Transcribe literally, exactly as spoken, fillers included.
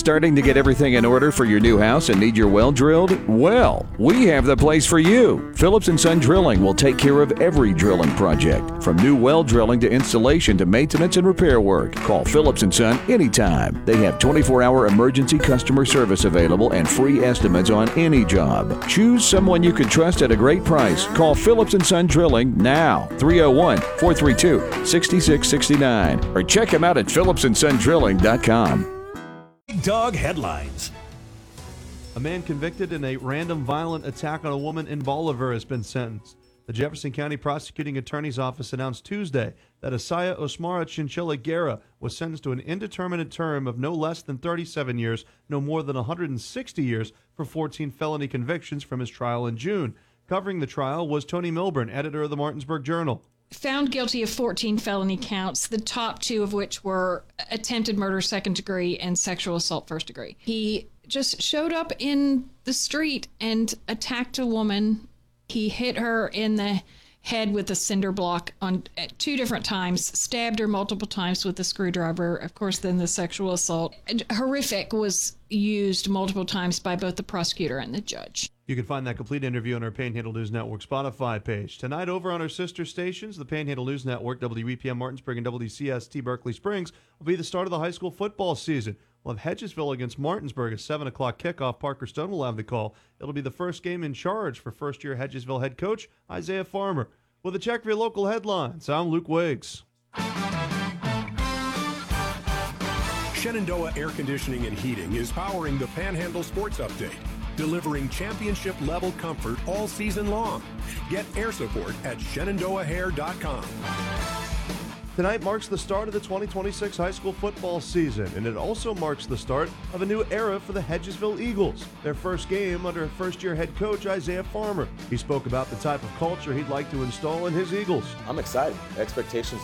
starting to get everything in order for your new house and need your well drilled? Well, we have the place for you. Phillips and Son Drilling will take care of every drilling project, from new well drilling to installation to maintenance and repair work. Call Phillips and Son anytime. They have twenty-four hour emergency customer service available and free estimates on any job. Choose someone you can trust at a great price. Call Phillips and Son Drilling now, three oh one, four three two, six six six nine, or check them out at phillips and son drilling dot com. Big Dog Headlines. A man convicted in a random violent attack on a woman in Bolivar has been sentenced. The Jefferson County Prosecuting Attorney's Office announced Tuesday that Asaya Osmara Chinchilla Guerra was sentenced to an indeterminate term of no less than thirty-seven years, no more than one hundred sixty years, for fourteen felony convictions from his trial in June. Covering the trial was Tony Milburn, editor of the Martinsburg Journal. Found guilty of fourteen felony counts, the top two of which were attempted murder second degree and sexual assault first degree. He just showed up in the street and attacked a woman. He hit her in the head with a cinder block on at two different times, stabbed her multiple times with a screwdriver. Of course, then the sexual assault. Horrific was used multiple times by both the prosecutor and the judge. You can find that complete interview on our Panhandle News Network Spotify page. Tonight over on our sister stations, the Panhandle News Network, W E P M Martinsburg and W C S T Berkeley Springs, will be the start of the high school football season. We'll have Hedgesville against Martinsburg, a seven o'clock kickoff. Parker Stone will have the call. It'll be the first game in charge for first-year Hedgesville head coach Isaiah Farmer. With a check for your local headlines, I'm Luke Wiggs. Shenandoah Air Conditioning and Heating is powering the Panhandle Sports Update, delivering championship-level comfort all season long. Get air support at shenandoah hair dot com. Tonight marks the start of the twenty twenty-six high school football season, and it also marks the start of a new era for the Hedgesville Eagles, their first game under first-year head coach Isaiah Farmer. He spoke about the type of culture he'd like to install in his Eagles. I'm excited. Expectations